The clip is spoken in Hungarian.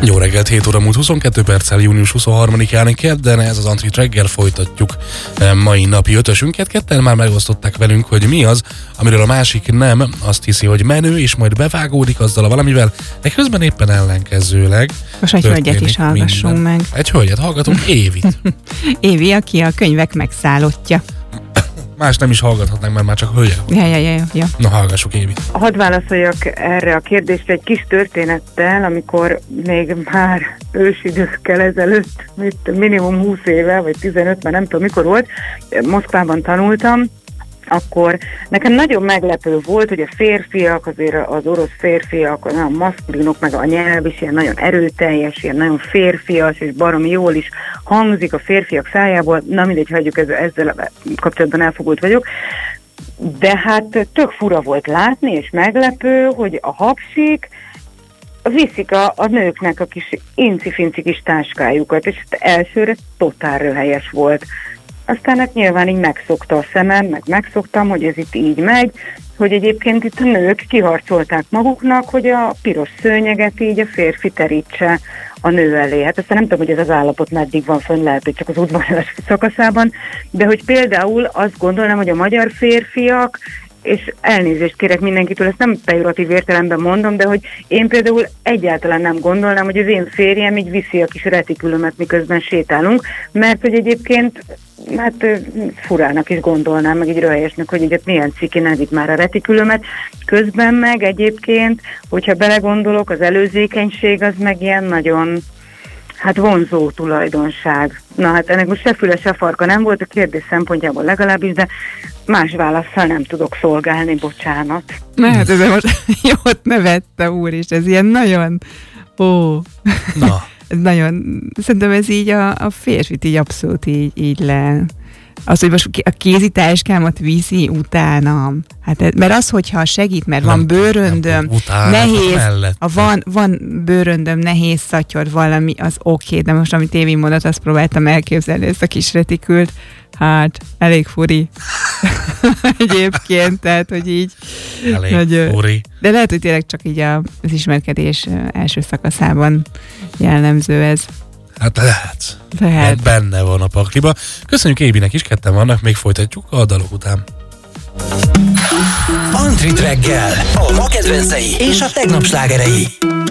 Jó reggelt, 7 óra múlt 22 perccel, június 23-án kedden, ez az Antrit reggel, folytatjuk mai napi ötösünket. Ketten már megosztották velünk, hogy mi az, amiről a másik nem, azt hiszi, hogy menő, és majd bevágódik azzal a valamivel, de közben éppen ellenkezőleg. Most egy hölgyet is hallgassunk minden. meg. Egy hölgyet hallgatunk, Évit. Évi, aki a könyvek megszállottja. Más nem is hallgathatnánk, mert már csak hölgyek. Ja. Na, hallgassuk Évit. Hadd válaszoljak erre a kérdésre egy kis történettel, amikor még már ősidőkkel ezelőtt, minimum 20 éve, vagy 15, már nem tudom mikor volt, Moszkvában tanultam, akkor nekem nagyon meglepő volt, hogy a férfiak, azért az orosz férfiak, a maszkulinok, meg a nyelv is ilyen nagyon erőteljes, ilyen nagyon férfias, és baromi jól is hangzik a férfiak szájából. Na mindegy, hagyjuk, ezzel kapcsolatban elfogult vagyok. De hát tök fura volt látni, és meglepő, hogy a hapsik viszik a nőknek a kis inci-finci kis táskájukat, és elsőre totál röhelyes volt. Aztán hát nyilván így megszokta a szemem, meg megszoktam, hogy ez itt így megy, hogy egyébként itt a nők kiharcolták maguknak, hogy a piros szőnyeget így a férfi terítse a nő elé. Hát aztán nem tudom, hogy ez az állapot meddig van fönn, lehet, hogy csak az udvarlás szakaszában, de hogy például azt gondolnám, hogy a magyar férfiak, és elnézést kérek mindenkitől, ezt nem pejoratív értelemben mondom, de hogy én például egyáltalán nem gondolnám, hogy az én férjem így viszi a kis retikülömet, miközben sétálunk, mert hogy egyébként hát furának is gondolnám, meg így röhelyesnek, hogy így milyen ciki, ne vidd már a retikülömet. Közben meg egyébként, hogyha belegondolok, az előzékenység az meg ilyen nagyon vonzó tulajdonság. Na hát ennek most se füle, se farka nem volt a kérdés szempontjából legalábbis, de más válasszal nem tudok szolgálni, bocsánat. Na hát ez most jót nevette, úr, és ez ilyen nagyon... Na. Ez nagyon... Szerintem ez így a férfit így abszolút így le... Az, hogy most a kézitáskámat viszi utána. Hát, mert az, hogyha segít, mert van bőröndöm, nehéz, van bőröndöm, nehéz szatyor valami, az oké, de most amit Évi mondott, azt próbáltam elképzelni, ezt a kis retikült, hát elég furi. Egyébként, tehát, hogy így... Elég furi. De lehet, hogy tényleg csak így az ismerkedés első szakaszában jellemző ez. Hát lehet. Benne van a pakliba. Köszönjük Ébinek is, ketten vannak, még folytatjuk a dalok után. Antrit reggel, a ma kedvencei és a tegnap slágerei.